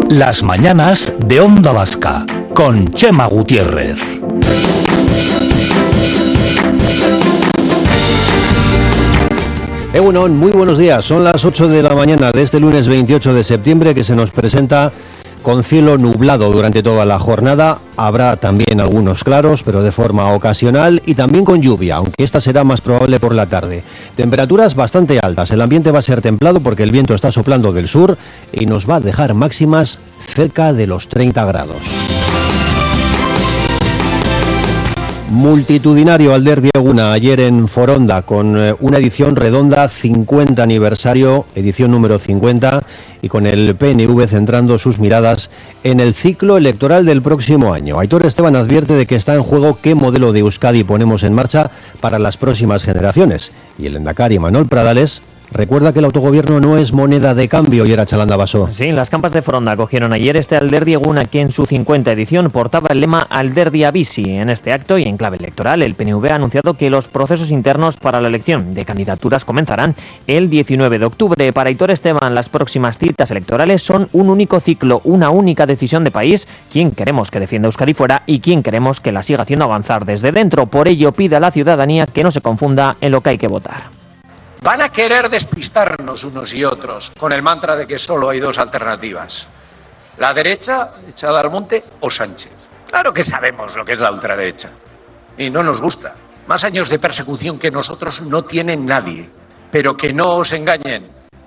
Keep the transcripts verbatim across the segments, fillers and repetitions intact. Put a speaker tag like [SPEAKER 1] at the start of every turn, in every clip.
[SPEAKER 1] Las mañanas de Onda Vasca, con Chema Gutiérrez.
[SPEAKER 2] Egunon, muy buenos días. Son las ocho de la mañana de este lunes veintiocho de septiembre, que se nos presenta con cielo nublado durante toda la jornada. Habrá también algunos claros, pero de forma ocasional, y también con lluvia, aunque esta será más probable por la tarde. Temperaturas bastante altas. El ambiente va a ser templado porque el viento está soplando del sur y nos va a dejar máximas cerca de los treinta grados. Multitudinario Alderdi Eguna ayer en Foronda, con una edición redonda, cincuenta aniversario, edición número cincuenta, y con el P N V centrando sus miradas en el ciclo electoral del próximo año. Aitor Esteban advierte de que está en juego qué modelo de Euskadi ponemos en marcha para las próximas generaciones. Y el lehendakari Manuel Pradales recuerda que el autogobierno no es moneda de cambio y era Chalanda Basó.
[SPEAKER 3] Sí, las campas de Foronda acogieron ayer este Alderdi Eguna, que en su cincuenta edición portaba el lema Alderdi Abisi. En este acto y en clave electoral, el P N V ha anunciado que los procesos internos para la elección de candidaturas comenzarán el diecinueve de octubre. Para Aitor Esteban, las próximas citas electorales son un único ciclo, una única decisión de país: quién queremos que defienda Euskadi fuera y quién queremos que la siga haciendo avanzar desde dentro. Por ello, pide a la ciudadanía que no se confunda en lo que hay que votar.
[SPEAKER 4] Van a querer despistarnos unos y otros con el mantra de que solo hay dos alternativas: la derecha, echada al monte, o Sánchez. Claro que sabemos lo que es la ultraderecha y no nos gusta. Más años de persecución que nosotros no tienen nadie. Pero que no os engañen.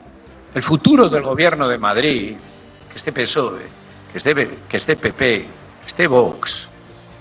[SPEAKER 4] El futuro del gobierno de Madrid, que esté P S O E, que esté, que esté P P, que esté Vox,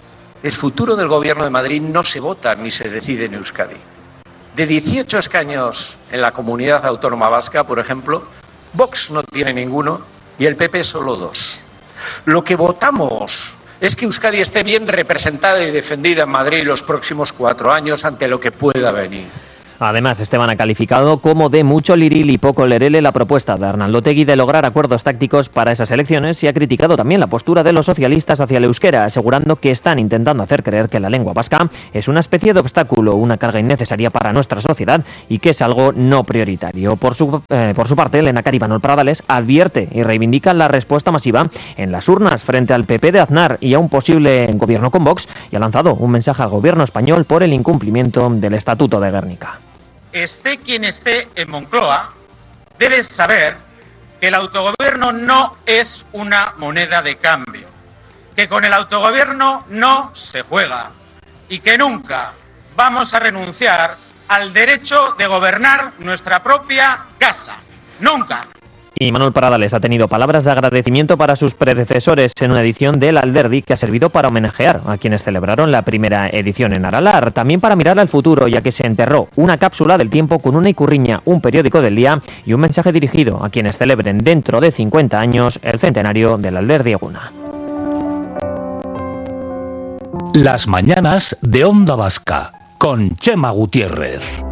[SPEAKER 4] el futuro del gobierno de Madrid no se vota ni se decide en Euskadi. De dieciocho escaños en la comunidad autónoma vasca, por ejemplo, Vox no tiene ninguno y el P P solo dos. Lo que votamos es que Euskadi esté bien representada y defendida en Madrid los próximos cuatro años ante lo que pueda venir.
[SPEAKER 3] Además, Esteban ha calificado como de mucho liril y poco lerele la propuesta de Arnaldo Otegi de lograr acuerdos tácticos para esas elecciones, y ha criticado también la postura de los socialistas hacia el euskera, asegurando que están intentando hacer creer que la lengua vasca es una especie de obstáculo, una carga innecesaria para nuestra sociedad y que es algo no prioritario. Por su, eh, por su parte, el lehendakari Manuel Pradales advierte y reivindica la respuesta masiva en las urnas frente al P P de Aznar y a un posible gobierno con Vox, y ha lanzado un mensaje al gobierno español por el incumplimiento del Estatuto de Gernika.
[SPEAKER 5] Esté quien esté en Moncloa, debe saber que el autogobierno no es una moneda de cambio, que con el autogobierno no se juega y que nunca vamos a renunciar al derecho de gobernar nuestra propia casa. ¡Nunca!
[SPEAKER 3] Y Manuel Pradales ha tenido palabras de agradecimiento para sus predecesores en una edición del Alderdi que ha servido para homenajear a quienes celebraron la primera edición en Aralar. También para mirar al futuro, ya que se enterró una cápsula del tiempo con una icurriña, un periódico del día y un mensaje dirigido a quienes celebren dentro de cincuenta años el centenario del Alderdi Eguna.
[SPEAKER 1] Las mañanas de Onda Vasca, con Chema Gutiérrez.